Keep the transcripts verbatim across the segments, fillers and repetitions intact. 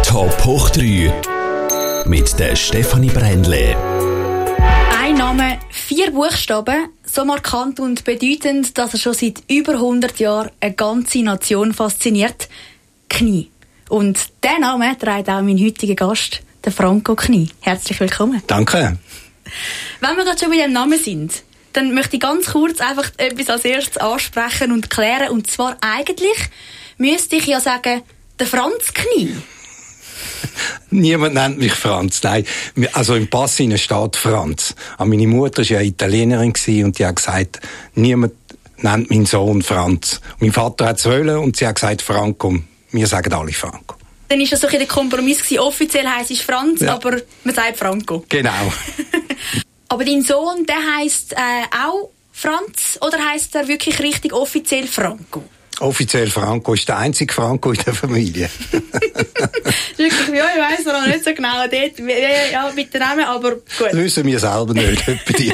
Top hoch drei mit der Stefanie Brändle. Ein Name, vier Buchstaben, so markant und bedeutend, dass er schon seit über hundert Jahren eine ganze Nation fasziniert. Knie. Und diesen Namen trägt auch mein heutiger Gast, der Franco Knie. Herzlich willkommen. Danke. Wenn wir gerade schon bei dem Namen sind, dann möchte ich ganz kurz einfach etwas als erstes ansprechen und klären. Und zwar eigentlich müsste ich ja sagen, der Franz Knie. Niemand nennt mich Franz, nein. Also im Pass steht Franz. Aber meine Mutter war ja Italienerin und die hat gesagt, niemand nennt meinen Sohn Franz. Und mein Vater hat es wollen und sie hat gesagt Franco. Wir sagen alle Franco. Dann war das so ein der Kompromiss gewesen. Offiziell heisst es Franz, ja, aber man sagt Franco. Genau. Aber dein Sohn, der heisst äh, auch Franz oder heisst er wirklich richtig offiziell Franco? Offiziell Franco ist der einzige Franco in der Familie. Wirklich, ja, ich weiss noch nicht so genau dort, ja, mit dem Namen, aber gut. Das wissen wir selber nicht, bei dir.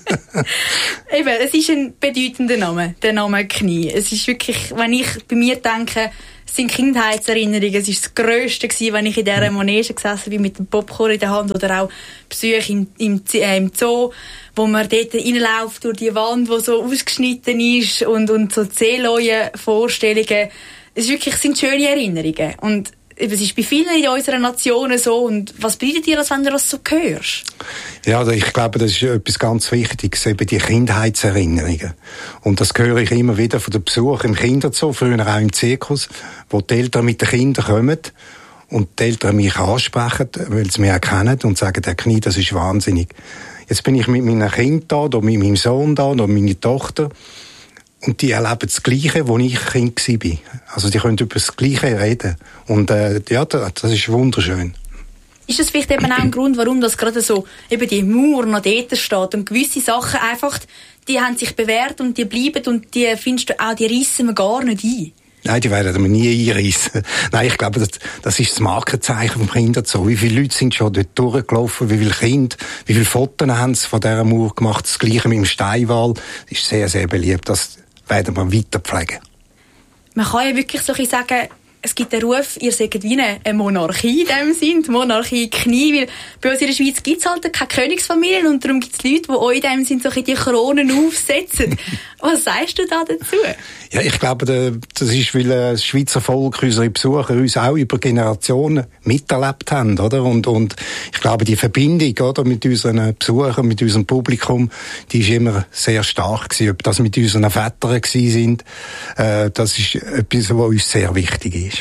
Eben, es ist ein bedeutender Name, der Name Knie. Es ist wirklich, wenn ich bei mir denke, es sind Kindheitserinnerungen, es war das Grösste gewesen, wenn ich in dieser Manege gesessen bin mit dem Popcorn in der Hand oder auch Besuche im, im, äh, im Zoo, wo man dort reinläuft durch die Wand, die so ausgeschnitten ist und, und so Seeleuen-Vorstellungen. Es ist wirklich, es sind schöne Erinnerungen. Und es ist bei vielen in unserer Nationen so. Und was bedeutet dir das, wenn du das so hörst? Ja, ich glaube, das ist etwas ganz Wichtiges, eben die Kindheitserinnerungen. Und das höre ich immer wieder von den Besuchern im Kinderzoo, früher auch im Zirkus, wo die Eltern mit den Kindern kommen und die Eltern mich ansprechen, weil sie mich erkennen und sagen, der Knie, das ist wahnsinnig. Jetzt bin ich mit meinen Kindern da, oder mit meinem Sohn da, oder mit meiner Tochter. Und die erleben das Gleiche, wo ich Kind war. Also die können über das Gleiche reden. Und äh, ja, das ist wunderschön. Ist das vielleicht eben auch ein Grund, warum das gerade so eben die Mauer noch dort steht und gewisse Sachen einfach, die haben sich bewährt und die bleiben und die findest du auch, die reissen wir gar nicht ein? Nein, die werden wir nie einreissen. Nein, ich glaube, das, das ist das Markenzeichen vom Kinderzoo. Wie viele Leute sind schon dort durchgelaufen, wie viele Kinder, wie viele Fotos haben sie von dieser Mauer gemacht. Das Gleiche mit dem Steinwall. Das ist sehr, sehr beliebt. Das werden wir weiter pflegen. Man kann ja wirklich so ein bisschen sagen, es gibt den Ruf, ihr seid wie eine Monarchie in dem Sinn, die Monarchie Knie, weil bei uns in der Schweiz gibt es halt keine Königsfamilien und darum gibt es Leute, die euch in dem Sinn so die Kronen aufsetzen. Was sagst du da dazu? Ja, ich glaube, das ist, weil das Schweizer Volk, unsere Besucher, uns auch über Generationen miterlebt haben, oder? Und, und ich glaube, die Verbindung, oder, mit unseren Besuchern, mit unserem Publikum, die ist immer sehr stark gewesen. Ob das mit unseren Vätern gewesen sind, äh, das ist etwas, was uns sehr wichtig ist.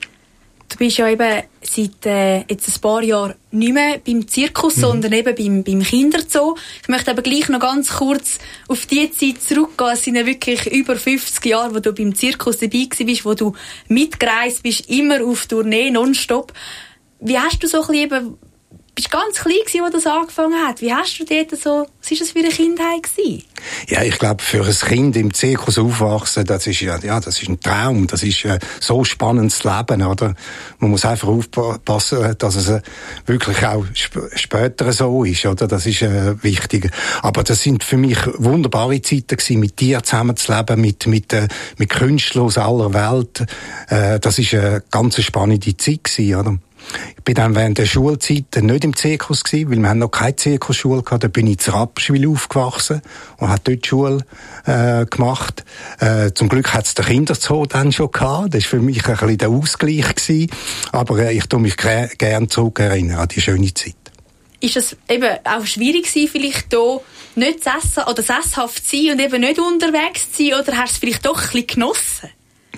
Du bist ja eben seit äh, jetzt ein paar Jahren nicht mehr beim Zirkus, mhm. sondern eben beim, beim Kinderzoo. Ich möchte aber gleich noch ganz kurz auf die Zeit zurückgehen. Es sind ja wirklich über fünfzig Jahre, wo du beim Zirkus dabei bist, wo du mitgereist bist, immer auf Tournee, nonstop. Wie hast du so ein bisschen eben, bist ganz klein gewesen, als das angefangen hat. Wie hast du dort so, was war das für eine Kindheit gewesen? Ja, ich glaube, für ein Kind im Zirkus aufwachsen, das ist ja, ja, das ist ein Traum. Das ist äh, so spannendes Leben, oder? Man muss einfach aufpassen, dass es äh, wirklich auch sp- später so ist, oder? Das ist äh, wichtig. Aber das sind für mich wunderbare Zeiten gewesen, mit dir zusammenzuleben, mit, mit, äh, mit Künstlern aus aller Welt. Äh, das ist eine ganz spannende Zeit gewesen, oder? Ich bin dann während der Schulzeit nicht im Zirkus gewesen, weil wir haben noch keine Zirkusschule gehabt. Da bin ich in Rapperswil aufgewachsen und habe dort Schule äh, gemacht. Äh, zum Glück hat es den Kinderzoo dann schon gehabt. Das war für mich ein bisschen der Ausgleich gewesen. Aber äh, ich tue mich g- gerne zurückerinnern an die schöne Zeit. Ist es eben auch schwierig gewesen, vielleicht hier nicht zu essen oder sesshaft zu sein und eben nicht unterwegs zu sein? Oder hast du es vielleicht doch ein bisschen genossen?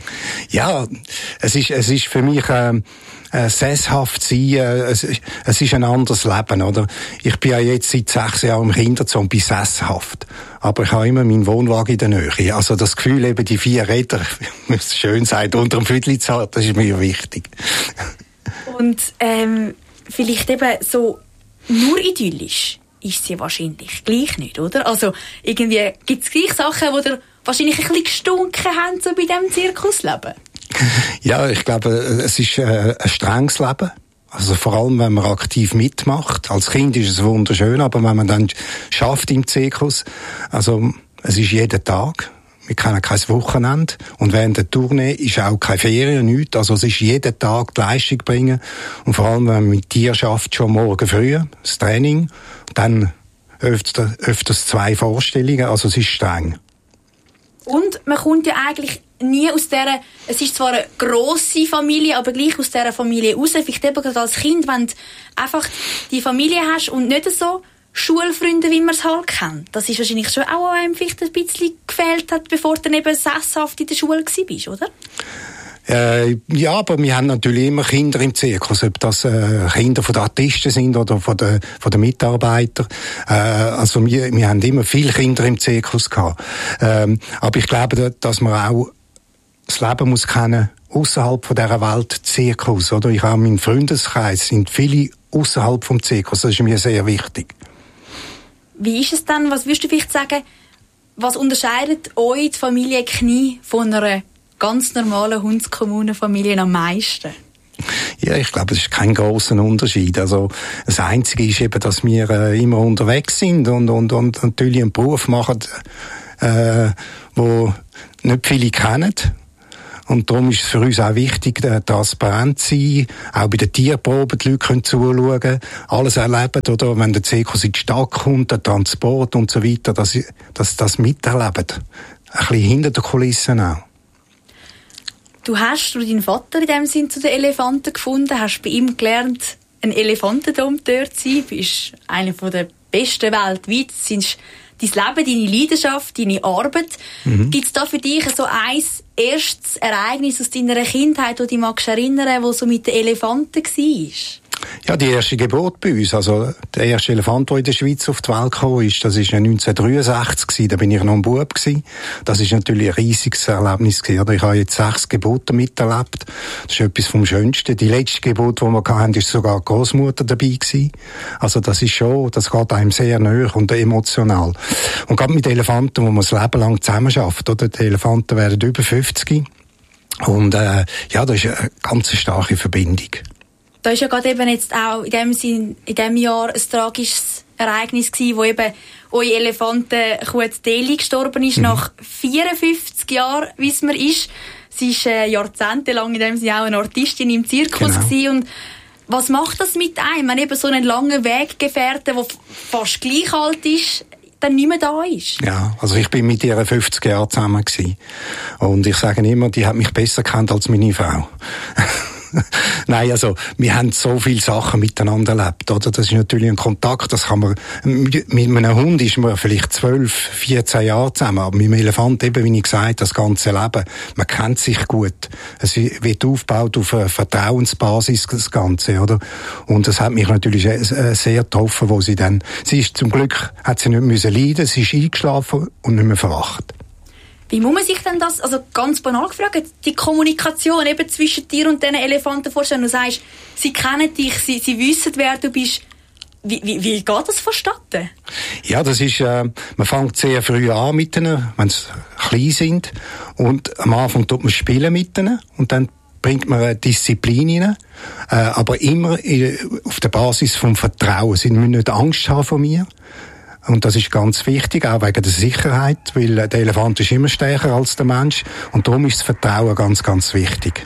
Ja, es ist, es ist für mich äh, äh, sesshaft sein, äh, es, es ist ein anderes Leben, oder? Ich bin ja jetzt seit sechs Jahren im Kinderzoo und bin sesshaft. Aber ich habe immer meinen Wohnwagen in der Nähe. Also das Gefühl, eben die vier Räder, wie es schön sagt, unter dem Viertel zu haben, das ist mir wichtig. Und ähm, vielleicht eben so nur idyllisch ist sie wahrscheinlich gleich nicht, oder? Also irgendwie gibt es gleich Sachen, die dir wahrscheinlich ein bisschen gestunken haben, so bei diesem Zirkusleben? Ja, ich glaube, es ist äh, ein strenges Leben. Also vor allem, wenn man aktiv mitmacht. Als Kind ist es wunderschön, aber wenn man dann schafft im Zirkus, also es ist jeden Tag. wir kennen kein Wochenende und während der Tournee ist auch keine Ferien, nichts. Also es ist jeden Tag die Leistung bringen und vor allem, wenn man mit dir schafft, schon morgen früh, das Training, dann öfters, öfters zwei Vorstellungen, also es ist streng. Und man kommt ja eigentlich nie aus dieser, es ist zwar eine grosse Familie, aber gleich aus dieser Familie raus. Vielleicht eben gerade als Kind, wenn du einfach die Familie hast und nicht so Schulfreunde, wie man es halt kennt. Das ist wahrscheinlich schon auch einem vielleicht ein bisschen gefehlt hat, bevor du dann eben sesshaft in der Schule warst, oder? Äh, ja, aber wir haben natürlich immer Kinder im Zirkus, ob das äh, Kinder von den Artisten sind oder von den, von den Mitarbeitern. Äh, also wir, wir haben immer viele Kinder im Zirkus gehabt. Ähm, aber ich glaube, dass man auch das Leben muss kennen außerhalb von dieser Welt Zirkus, oder? Ich habe meinen Freundeskreis, sind viele außerhalb vom Zirkus. Das ist mir sehr wichtig. Wie ist es dann? Was würdest du vielleicht sagen? Was unterscheidet euch die Familie Knie von einer ganz normalen Hundskommunenfamilie am meisten? Ja, ich glaube, es ist kein grosser Unterschied. Also, das Einzige ist eben, dass wir äh, immer unterwegs sind und, und, und natürlich einen Beruf machen, äh, wo nicht viele kennen. Und darum ist es für uns auch wichtig, transparent zu sein, auch bei den Tierproben die Leute können zuschauen, alles erleben, oder? Wenn der Zirkus in die Stadt kommt, der Transport und so weiter, dass sie das, das miterleben. Ein bisschen hinter den Kulissen auch. Du hast durch deinen Vater in dem Sinn zu den Elefanten gefunden, hast bei ihm gelernt, ein Elefantendompteur zu sein, bist einer der besten weltweit, sind dein Leben, deine Leidenschaft, deine Arbeit. Mhm. Gibt es da für dich so ein erstes Ereignis aus deiner Kindheit, das du dich magst erinnern, das so mit den Elefanten war? Ja, die erste Geburt bei uns, also der erste Elefant, der in der Schweiz auf die Welt gekommen ist, das war neunzehnhundertdreiundsechzig gewesen, da bin ich noch ein Bub gewesen. Das ist natürlich ein riesiges Erlebnis gewesen, oder? Ich habe jetzt sechs Geburten miterlebt. Das ist etwas vom Schönsten. Die letzte Geburt, die wir hatten, ist sogar die Großmutter dabei gewesen. Also das ist schon, das geht einem sehr nahe und emotional. Und gerade mit Elefanten, wo man das Leben lang zusammen schafft, oder? Die Elefanten werden über fünfzig. Und, äh, ja, das ist eine ganz starke Verbindung. Da ist ja gerade eben jetzt auch in dem Sinn, in diesem Jahr ein tragisches Ereignis gewesen, wo eben eure Elefantenkuh Deli gestorben ist, mhm. nach vierundfünfzig Jahren, wie es mir ist. Sie ist äh, jahrzehntelang in dem Sinne auch eine Artistin im Zirkus genau. gewesen. Und was macht das mit einem, wenn eben so einen langen Weggefährte, der fast gleich alt ist, dann nicht mehr da ist? Ja, also ich bin mit ihr fünfzig Jahre zusammen gewesen. Und ich sage immer, die hat mich besser gekannt als meine Frau. Nein, also, wir haben so viele Sachen miteinander erlebt, oder? Das ist natürlich ein Kontakt, das kann man, mit, mit einem Hund ist man vielleicht zwölf, vierzehn Jahre zusammen, aber mit einem Elefant eben, wie ich gesagt, das ganze Leben. Man kennt sich gut. Es wird aufgebaut auf einer Vertrauensbasis, das Ganze, oder? Und das hat mich natürlich sehr getroffen, wo sie dann, sie ist zum Glück, hat sie nicht müssen leiden, sie ist eingeschlafen und nicht mehr verwacht. Wie muss man sich denn das, also ganz banal gefragt, die Kommunikation eben zwischen dir und diesen Elefanten vorstellen? Du sagst, sie kennen dich, sie, sie wissen, wer du bist. Wie, wie, wie geht das vonstatten? Ja, das ist, äh, man fängt sehr früh an mit ihnen, wenn sie klein sind. Und am Anfang tut man spielen mit ihnen und dann bringt man eine Disziplin rein, äh, aber immer auf der Basis vom Vertrauen. Sie müssen nicht Angst haben vor mir. Und das ist ganz wichtig, auch wegen der Sicherheit, weil der Elefant ist immer stärker als der Mensch. Und darum ist das Vertrauen ganz, ganz wichtig.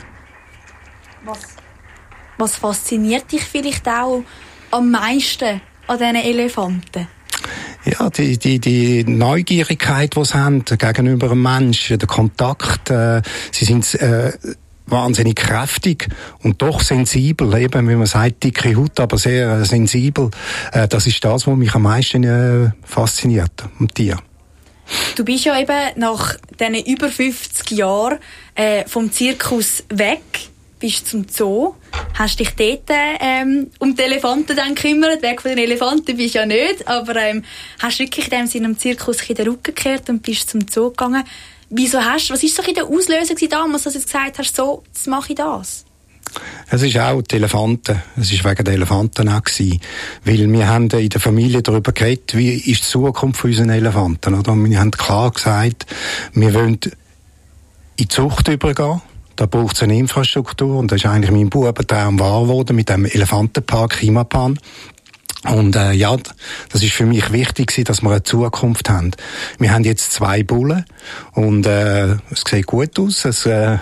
Was, was fasziniert dich vielleicht auch am meisten an diesen Elefanten? Ja, die, die, die Neugierigkeit, die sie haben gegenüber einem Menschen, der Kontakt. Äh, sie sind äh, wahnsinnig kräftig und doch sensibel, eben, wie man sagt, dicke Haut, aber sehr äh, sensibel. Äh, das ist das, was mich am meisten äh, fasziniert am Tier. Du bist ja eben nach diesen über fünfzig Jahren äh, vom Zirkus weg, bist zum Zoo, hast dich dort ähm, um die Elefanten dann gekümmert, weg von den Elefanten bist du ja nicht, aber ähm, hast wirklich in dem Sinne am Zirkus in den Rücken gekehrt und bist zum Zoo gegangen. Wieso hast du, was war so der Auslöser damals, dass du gesagt hast, so, jetzt mache ich das? Es ist auch die Elefanten. Es ist wegen der Elefanten auch gewesen. Weil wir haben in der Familie darüber geredet, wie ist die Zukunft von unseren Elefanten, oder? Und wir haben klar gesagt, wir wollen in die Zucht übergehen. Da braucht es eine Infrastruktur. Und das ist eigentlich mein Bubentraum wahr geworden mit dem Elefantenpark Imapan. Und äh, ja, das ist für mich wichtig, dass wir eine Zukunft haben. Wir haben jetzt zwei Bullen und äh, es sieht gut aus. Es, äh,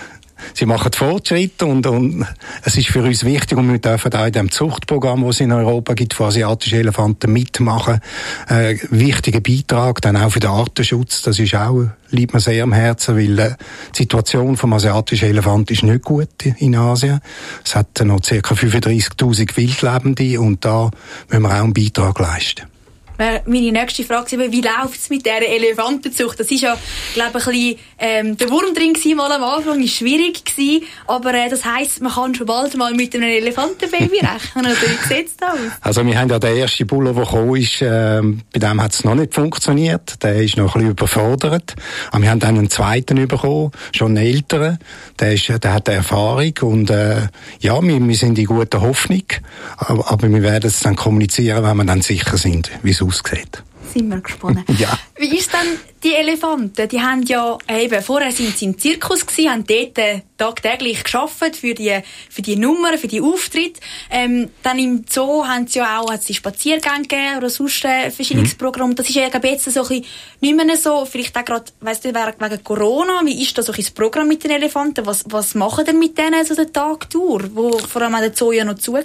sie machen Fortschritte und, und es ist für uns wichtig und wir dürfen auch in dem Zuchtprogramm, das es in Europa gibt, für asiatische Elefanten mitmachen. Äh, wichtiger Beitrag, dann auch für den Artenschutz. Das ist auch, liegt mir sehr am Herzen, weil äh, die Situation vom asiatischen Elefant ist nicht gut in Asien. Es hat äh, noch ca. fünfunddreissigtausend Wildlebende und da müssen wir auch einen Beitrag leisten. Meine nächste Frage war, wie läuft es mit dieser Elefantenzucht? Das war ja, glaube ich, ein bisschen, ähm, der Wurm drin gewesen, mal am Anfang, ist schwierig gewesen, aber äh, das heisst, man kann schon bald mal mit einem Elefantenbaby rechnen, oder wie sieht es da aus? Also wir haben ja den ersten Bullen, der gekommen ist, äh, bei dem hat es noch nicht funktioniert, der ist noch ein bisschen überfordert, aber wir haben dann einen zweiten bekommen, schon einen älteren, der, ist, der hat Erfahrung und äh, ja, wir, wir sind in guter Hoffnung, aber, aber wir werden es dann kommunizieren, wenn wir dann sicher sind, wie es aussieht. Sind wir gespannt. Ja. Wie ist denn die Elefanten? Die haben ja eben, vorher sind sie im Zirkus gewesen, haben dort äh, tagtäglich gearbeitet für die, für die Nummern, für die Auftritte. Ähm, dann im Zoo haben sie ja auch, hat sie Spaziergänge gegeben oder sonst äh, verschiedenes mhm. Programm. Das ist ja glaube jetzt so ein bisschen nicht mehr so, vielleicht auch gerade, weiss nicht, wegen Corona. Wie ist da so ein das Programm mit den Elefanten? Was, was machen denn mit denen so den Tag durch, wo vor allem auch der Zoo ja noch zu war?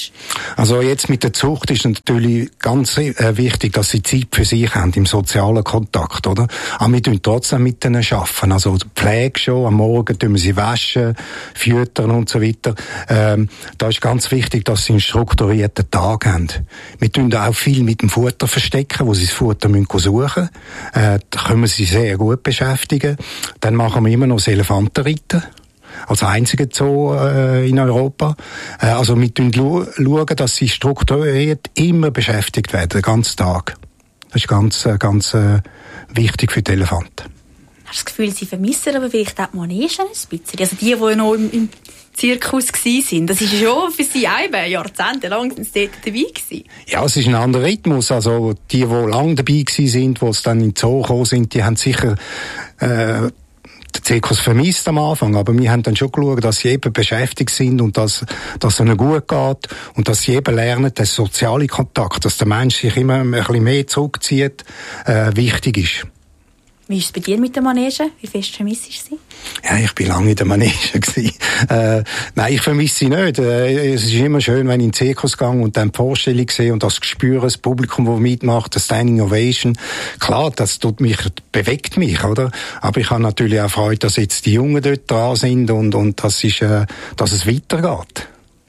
Also jetzt mit der Zucht ist natürlich ganz äh, wichtig, dass sie Zeit für sich haben, im sozialen Kontakt, oder? Aber wir tun trotzdem mit ihnen arbeiten. Also die Pflege schon, am Morgen tun wir sie waschen, füttern und so weiter. Ähm, da ist ganz wichtig, dass sie einen strukturierten Tag haben. Wir tun da auch viel mit dem Futter verstecken, wo sie das Futter müssen suchen müssen. Äh, da können wir sie sehr gut beschäftigen. Dann machen wir immer noch das Elefantenreiten. Als einziger Zoo äh, in Europa. Äh, also wir schauen, dass sie strukturiert immer beschäftigt werden, den ganzen Tag. Das ist ganz, ganz äh, wichtig für die Elefanten. Hast du das Gefühl, sie vermissen aber vielleicht auch die Manege ein bisschen? Also die, die noch im, im Zirkus waren, das ist schon für sie eben jahrzehntelang sind sie dort dabei gewesen. Ja, es ist ein anderer Rhythmus. Also die, die lange dabei waren, die es dann in den Zoo gekommen sind, die haben sicher äh, den Zirkus vermisst am Anfang, aber wir haben dann schon geschaut, dass sie eben beschäftigt sind und dass, dass es ihnen gut geht und dass sie eben lernen, dass soziale Kontakt, dass der Mensch sich immer ein bisschen mehr zurückzieht, äh, wichtig ist. Wie ist es bei dir mit der Manege? Wie fest vermisst du sie? Ja, ich bin lange in der Manege gewesen. Äh, nein, ich vermisse sie nicht. Äh, es ist immer schön, wenn ich in den Zirkus gehe und dann die Vorstellung sehe und das Gespür, das Publikum, das mitmacht, das Standing Ovation. Klar, das tut mich, bewegt mich, oder? Aber ich habe natürlich auch Freude, dass jetzt die Jungen dort dran sind und, und das ist, äh, dass es weitergeht.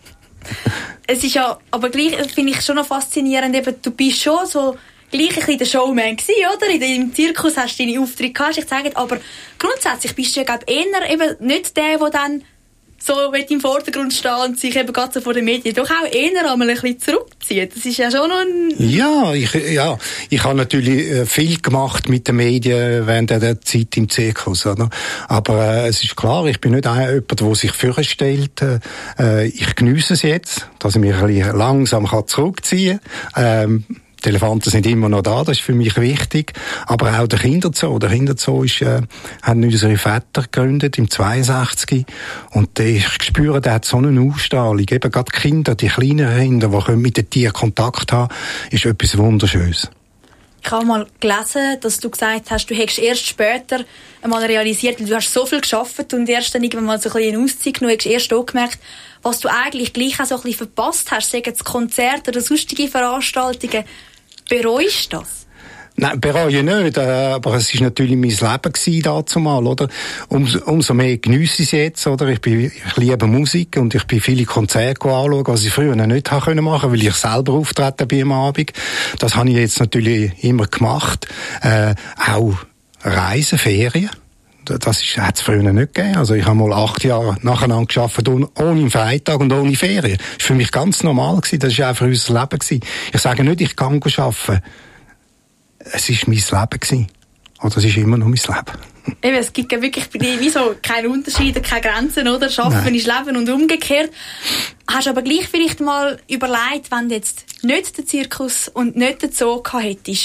Es ist ja, aber gleich finde ich schon noch faszinierend, eben, du bist schon so gleich ein bisschen der Showman gewesen, oder? In dem Zirkus hast du deine Auftritte gehabt, ich sage, aber grundsätzlich bist du ja, glaube ich, eher eben nicht der, der dann so im Vordergrund steht und sich eben gerade so vor den Medien doch auch eher einmal ein bisschen zurückzieht. Das ist ja schon noch ein... Ja, ich, ja, ich habe natürlich viel gemacht mit den Medien während der Zeit im Zirkus, oder? Aber äh, es ist klar, ich bin nicht jemand, der sich vorstellt. Äh, ich geniesse es jetzt, dass ich mich ein bisschen langsam zurückziehen kann. Ähm, Die Elefanten sind immer noch da, das ist für mich wichtig. Aber auch der Kinderzoo. Der Kinderzoo ist, äh, haben unsere Väter gegründet im zweiundsechzig. Und ich spüre, der hat so eine Ausstrahlung. Eben gerade die Kinder, die kleinen Kinder, die mit den Tieren Kontakt haben, ist etwas Wunderschönes. Ich habe mal gelesen, dass du gesagt hast, du hättest erst später einmal realisiert, du hast so viel gearbeitet und erst dann irgendwann mal so ein bisschen eine Auszeit genommen, hast erst auch gemerkt, was du eigentlich gleich auch so ein bisschen verpasst hast, sagen es Konzerte oder sonstige Veranstaltungen. Bereust du das? Nein, bereue ich nicht, aber es war natürlich mein Leben gewesen, dazumal, oder? Umso, umso mehr geniesse ich es jetzt, oder? Ich, bin, ich liebe Musik und ich bin viele Konzerte anschauen, was ich früher nicht machen konnte, weil ich selber auftreten bin am Abend. Das habe ich jetzt natürlich immer gemacht. Äh, auch Reisen, Ferien. Das hat es früher nicht gegeben. Also ich habe mal acht Jahre nacheinander gearbeitet, ohne Freitag und ohne Ferien. Das war für mich ganz normal gewesen. Das war einfach unser Leben gewesen. Ich sage nicht, ich kann arbeiten. Es war mein Leben gewesen. Oder es ist immer noch mein Leben. Eben, es gibt ja wirklich bei dir wie so keine Unterschiede, keine Grenzen, oder? Schaffen Nein. ist Leben und umgekehrt. Hast du aber gleich vielleicht mal überlegt, wenn du jetzt nicht den Zirkus und nicht den Zoo gehabt hättest,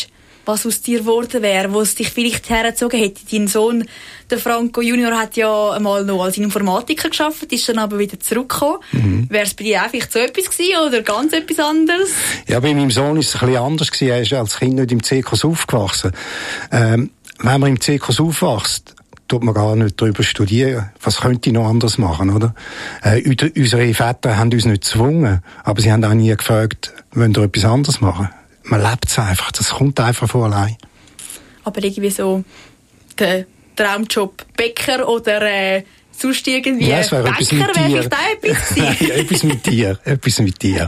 was aus dir geworden wäre, wo es dich vielleicht hergezogen hätte. Dein Sohn, der Franco Junior, hat ja einmal noch als Informatiker gearbeitet, ist dann aber wieder zurückgekommen. Mhm. Wäre es bei dir auch vielleicht so etwas gewesen oder ganz etwas anderes? Ja, bei meinem Sohn ist es ein bisschen anders gewesen. Er ist als Kind nicht im Zirkus aufgewachsen. Ähm, wenn man im Zirkus aufwächst, tut man gar nicht darüber studieren, was könnte ich noch anders machen, oder? Äh, unsere Väter haben uns nicht gezwungen, aber sie haben auch nie gefragt, wollen wir etwas anderes machen? Man lebt es einfach, das kommt einfach von allein. Aber irgendwie so der Traumjob Bäcker oder äh, sonst irgendwie ja, wär Bäcker wäre vielleicht auch etwas gewesen. Ja, etwas mit dir, etwas mit dir.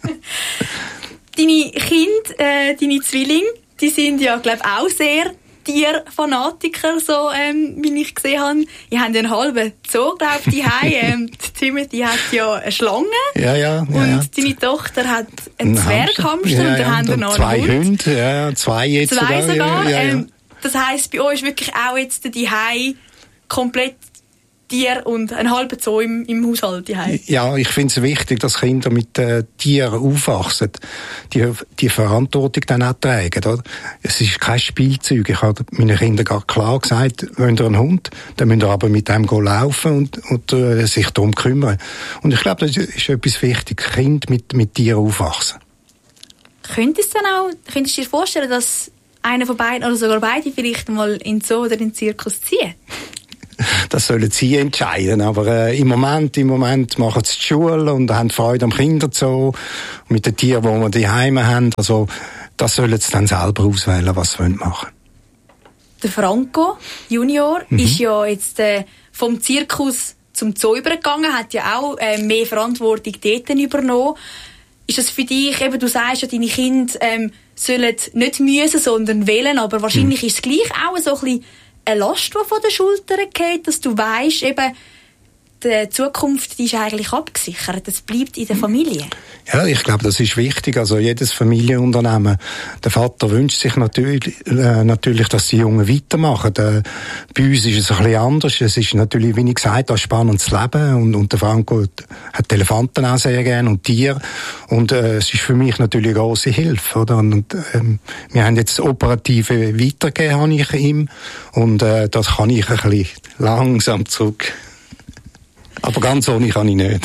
Deine Kinder, äh, deine Zwillinge, die sind ja, glaube ich, auch sehr Tierfanatiker, so, ähm, wie ich gesehen habe. Ihr habt einen halben Zoo, glaube ich, daheim. ähm, die Timothy hat ja eine Schlange. Ja, ja. ja und ja. deine Tochter hat einen ein Zwerghamster ja, und dann ja, haben wir noch zwei einen Hund. Hunde, ja, zwei jetzt zwei sogar. sogar. Ja, ja. Ähm, das heisst, bei euch ist wirklich auch jetzt daheim komplett Tier und ein halber Zoo im, im Haushalt daheim. Ja, ich finde es wichtig, dass Kinder mit äh, Tieren aufwachsen, die, die Verantwortung dann auch tragen. Oder? Es ist kein Spielzeug. Ich habe meinen Kindern gar klar gesagt, wollt ihr einen Hund, dann müsst ihr aber mit dem laufen und, und äh, sich darum kümmern. Und ich glaube, das ist etwas wichtig, Kinder mit, mit Tieren aufwachsen. Könntest du dann auch, könntest du dir vorstellen, dass einer von beiden oder sogar beide vielleicht mal in den Zoo oder in den Zirkus ziehen? Das sollen sie entscheiden. Aber äh, im Moment, im Moment machen sie die Schule und haben Freude am Kinderzoo mit den Tieren, die wir daheim haben. Also das sollen sie dann selber auswählen, was sie machen wollen. Der Franco Junior mhm. ist ja jetzt äh, vom Zirkus zum Zoo übergegangen, hat ja auch äh, mehr Verantwortung dort übernommen. Ist das für dich, eben, du sagst ja, deine Kinder ähm, sollen nicht müssen, sondern wählen, aber wahrscheinlich mhm. ist es gleich auch so ein bisschen eine Last, die von den Schultern geht, dass du weisst, eben, die Zukunft die ist eigentlich abgesichert. Das bleibt in der Familie. Ja, ich glaube, das ist wichtig. Also jedes Familienunternehmen. Der Vater wünscht sich natürlich, äh, natürlich, dass die Jungen weitermachen. Äh, bei uns ist es ein bisschen anders. Es ist natürlich, wie ich gesagt habe, ein spannendes Leben. Und, und der Franco hat Elefanten auch sehr gerne und Tiere. Und äh, es ist für mich natürlich eine grosse Hilfe. Oder? Und, und ähm, wir haben jetzt das Operative weitergegeben, habe ich ihm. Und äh, das kann ich ein bisschen langsam zurück. Aber ganz ohne kann ich nicht.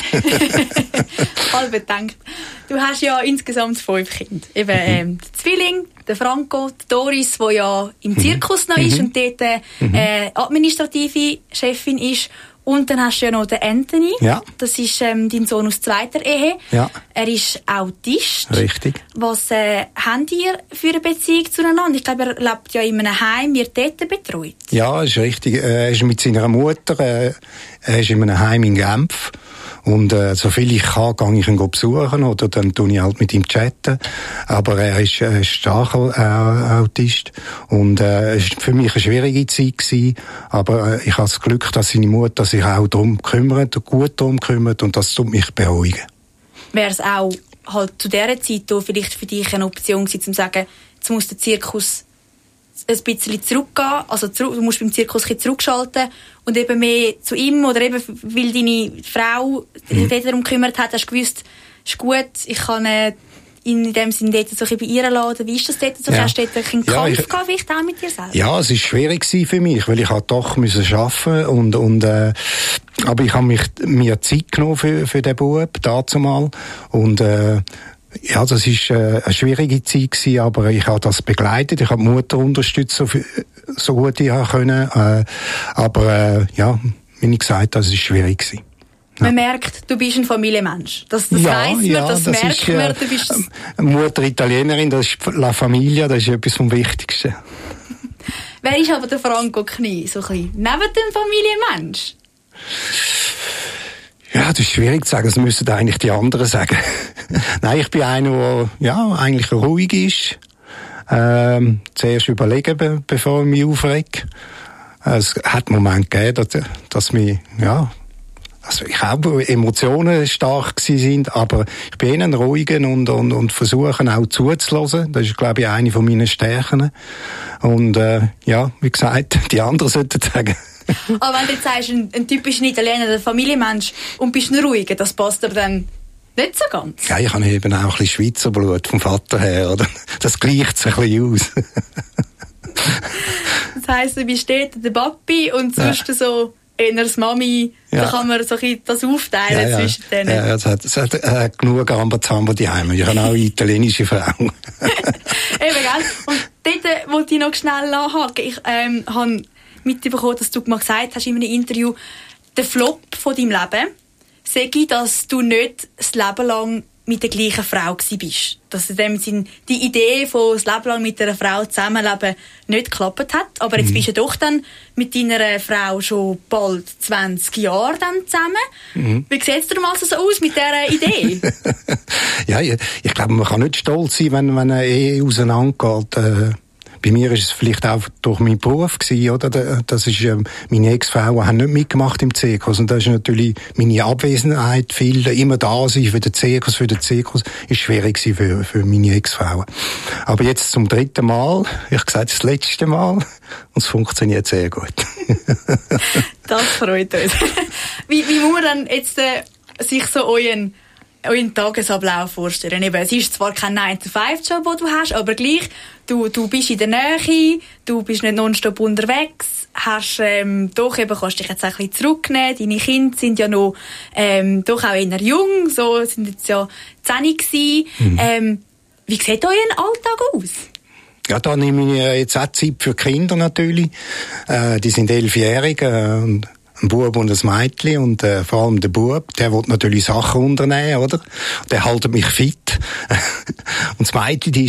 Halb gedacht. Du hast ja insgesamt fünf Kinder. Eben ähm, der Zwilling, der Franco, die Doris, die ja im Zirkus noch ist und dort äh, administrative Chefin ist. Und dann hast du ja noch den Anthony. Ja. Das ist ähm, dein Sohn aus zweiter Ehe. Ja. Er ist Autist. Richtig. Was äh, habt ihr für eine Beziehung zueinander? Ich glaube, er lebt ja in einem Heim, wird dort betreut. Ja, ist richtig. Er ist mit seiner Mutter, äh, er ist in einem Heim in Genf. Und äh, so viel ich kann, gehe ich ihn besuchen oder dann tue ich halt mit ihm chatten. Aber er ist äh, starker äh, Autist und äh, es war für mich eine schwierige Zeit gewesen. Aber äh, ich habe das Glück, dass seine Mutter sich auch darum kümmert, gut darum kümmert und das tut mich beruhigen. Wäre es auch halt zu dieser Zeit da vielleicht für dich eine Option gewesen, zu sagen, jetzt muss der Zirkus ein bisschen zurückgehen, also zurück, du musst beim Zirkus ein bisschen zurückschalten und eben mehr zu ihm oder eben, weil deine Frau sich mhm. darum gekümmert hat, hast du gewusst, ist gut, ich kann äh, in dem Sinne dort so ein bisschen bei ihr laden. Wie ist das dort so? Ja. Hast du dort einen Kampf ja, ich, gehabt, vielleicht auch mit dir selber? Ja, es war schwierig für mich, weil ich halt doch müssen arbeiten und, und äh, aber ich habe mich mir Zeit genommen für, für den Bub, dazumal und äh, ja, das war äh, eine schwierige Zeit gewesen, aber ich habe das begleitet. Ich habe die Mutter unterstützt, so, so gut ich können. Äh, aber äh, ja, wie ich gesagt habe, das war schwierig gewesen. Ja. Man merkt, du bist ein Familienmensch. Das, das ja, weiss man, ja, das, das merkt ist, äh, man. Du bist Mutter Italienerin, das ist La Familia, das ist etwas vom Wichtigsten. Wer ist aber der Franco Knie, so ein bisschen neben dem Familienmensch? Ja, das ist schwierig zu sagen, das müssen eigentlich die anderen sagen. Nein, ich bin einer, der ja, eigentlich ruhig ist. Ähm, zuerst überlegen, be- bevor ich mich aufrege. Es hat Momente gegeben, dass, dass mich, ja, also ich auch Emotionen stark gewesen sind, aber ich bin eher ein ruhiger und, und, und versuche auch zuzuhören. Das ist, glaube ich, eine von meinen Stärken. Und äh, ja, wie gesagt, die anderen sollten sagen. Aber wenn du jetzt sagst, ein, ein typischer Italiener, ein Familienmensch, und bist ein ruhiger, das passt dir dann Nicht so ganz? Ja, ich habe eben auch ein bisschen Schweizer Blut vom Vater her, oder? Das gleicht sich ein bisschen aus. Das heisst, du bist dort der Papi und sonst ja. so eher das Mami, ja. Da kann man so ein bisschen das aufteilen ja, ja. zwischen denen. Ja, es hat, es hat äh, genug Rambazamba daheim. Ich habe auch eine italienische Frau. Eben, gell? Und dort wollte ich noch schnell nachhaken. Ich ähm, habe mitbekommen, dass du mal gesagt hast in einem Interview, der Flop von deinem Leben sei, dass du nicht das Leben lang mit der gleichen Frau gsi bist. Dass in dem Sinn die Idee von das Leben lang mit einer Frau zusammenleben nicht geklappt hat. Aber jetzt mhm. bist du doch dann mit deiner Frau schon bald zwanzig Jahre dann zusammen. Mhm. Wie sieht es dir mal so aus mit dieser Idee? Ja, ich, ich glaube, man kann nicht stolz sein, wenn, wenn eine Ehe auseinandergeht. Äh Bei mir ist es vielleicht auch durch meinen Beruf gewesen, oder? Das ist, ähm, meine Ex-Frauen haben nicht mitgemacht im Zirkus. Und das ist natürlich meine Abwesenheit, viel immer da sein für den Zirkus, für den Zirkus, ist schwierig gewesen für, für meine Ex-Frauen. Aber jetzt zum dritten Mal, ich habe gesagt, das letzte Mal, und es funktioniert sehr gut. Das freut uns. Wie, wie muss man dann jetzt, äh, sich so euren, euren Tagesablauf vorstellen? Eben, es ist zwar kein nine to five Job, den du hast, aber gleich, du, du bist in der Nähe, du bist nicht nonstop unterwegs, hast, ähm, doch eben, kannst dich jetzt ein bisschen zurücknehmen, deine Kinder sind ja noch, ähm, doch auch eher jung, so, sind jetzt ja zehn gewesen. Mhm. Ähm, wie sieht euer Alltag aus? Ja, da nehme ich jetzt auch Zeit für die Kinder natürlich. Äh, die sind elfjährig, äh, und ein Bub und ein Mädchen und äh, vor allem der Bub, der will natürlich Sachen unternehmen, oder? Der hält mich fit. Und das Mädchen, die